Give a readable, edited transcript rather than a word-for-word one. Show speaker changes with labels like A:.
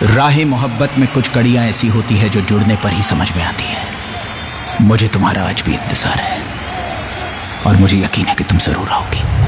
A: राह मोहब्बत में कुछ कड़ियां ऐसी होती है जो जुड़ने पर ही समझ में आती है। मुझे तुम्हारा आज भी इंतजार है और मुझे यकीन है कि तुम जरूर आओगी।